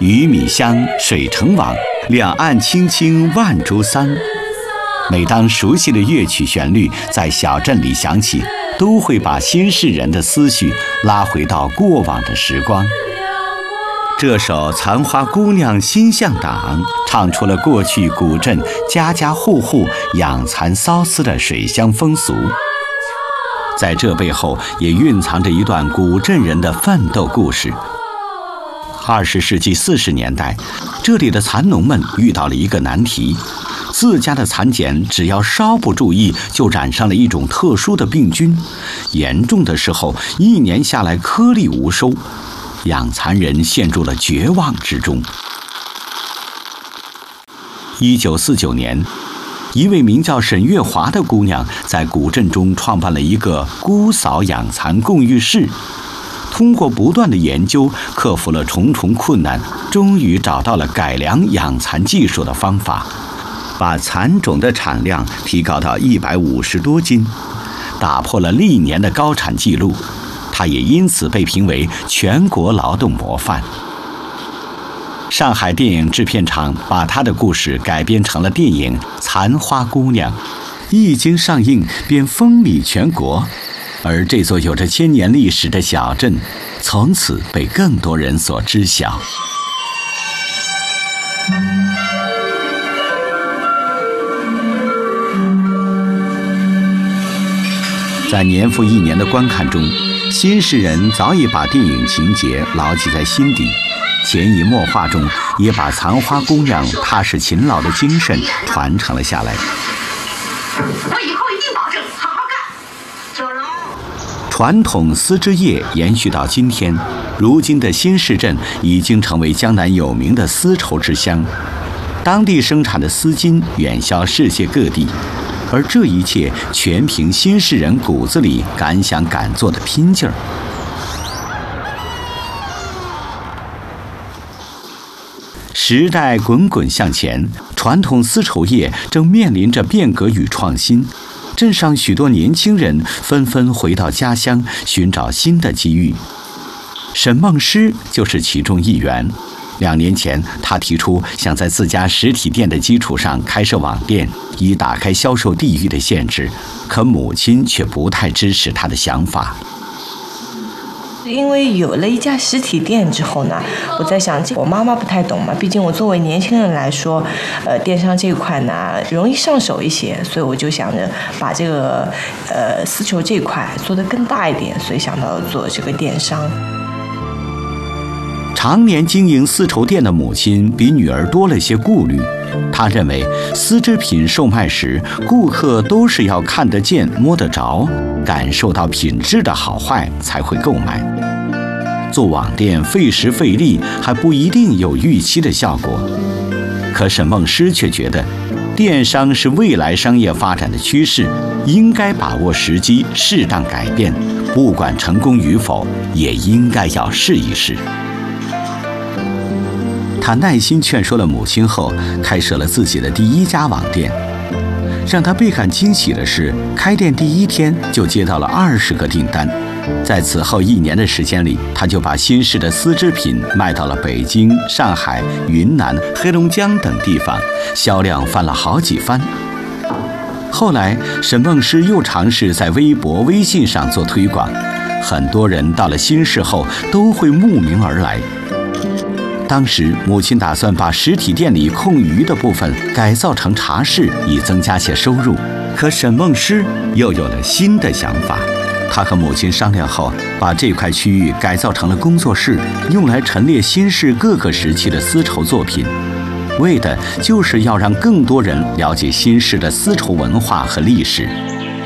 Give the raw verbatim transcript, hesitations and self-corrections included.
鱼米香，水成网，两岸青青万株桑。每当熟悉的乐曲旋律在小镇里响起，都会把新市人的思绪拉回到过往的时光。这首《残花姑娘心向党》唱出了过去古镇家家户户养蚕缫丝的水乡风俗，在这背后也蕴藏着一段古镇人的奋斗故事。二十世纪四十年代，这里的蚕农们遇到了一个难题，自家的蚕茧只要稍不注意，就染上了一种特殊的病菌，严重的时候一年下来颗粒无收，养蚕人陷入了绝望之中。一九四九年，一位名叫沈月华的姑娘在古镇中创办了一个姑嫂养蚕共浴室，通过不断的研究，克服了重重困难，终于找到了改良养蚕技术的方法，把蚕种的产量提高到一百五十多斤，打破了历年的高产记录。他也因此被评为全国劳动模范。上海电影制片厂把他的故事改编成了电影《残花姑娘》，一经上映便风靡全国，而这座有着千年历史的小镇从此被更多人所知晓。在年复一年的观看中，新市人早已把电影情节牢记在心底，潜移默化中也把残花姑娘踏实勤劳的精神传承了下来。 我以后一定保证好好干。九龙。 传统丝织业延续到今天，如今的新市镇已经成为江南有名的丝绸之乡，当地生产的丝巾远销世界各地。而这一切全凭新市人骨子里敢想敢做的拼劲儿。时代滚滚向前，传统丝绸业正面临着变革与创新。镇上许多年轻人纷纷回到家乡，寻找新的机遇。沈梦诗就是其中一员。两年前，他提出想在自家实体店的基础上开设网店，以打开销售地域的限制，可母亲却不太支持他的想法。 因为有了一家实体店之后呢，我在想，我妈妈不太懂嘛，毕竟我作为年轻人来说，呃，电商这一块呢容易上手一些，所以我就想着把这个呃丝绸这一块做得更大一点，所以想到做这个电商。 常年经营丝绸店的母亲比女儿多了些顾虑，她认为丝织品售卖时，顾客都是要看得见、摸得着，感受到品质的好坏才会购买。做网店费时费力，还不一定有预期的效果。可沈梦诗却觉得，电商是未来商业发展的趋势，应该把握时机，适当改变，不管成功与否，也应该要试一试。他耐心劝说了母亲后，开设了自己的第一家网店。让他倍感惊喜的是，开店第一天就接到了二十个订单。在此后一年的时间里，他就把新式的丝织品卖到了北京、上海、云南、黑龙江等地方，销量翻了好几番。后来，沈梦诗又尝试在微博、微信上做推广，很多人到了新市后都会慕名而来。当时母亲打算把实体店里空余的部分改造成茶室，以增加些收入。可沈梦诗又有了新的想法，她和母亲商量后，把这块区域改造成了工作室，用来陈列新市各个时期的丝绸作品，为的就是要让更多人了解新市的丝绸文化和历史。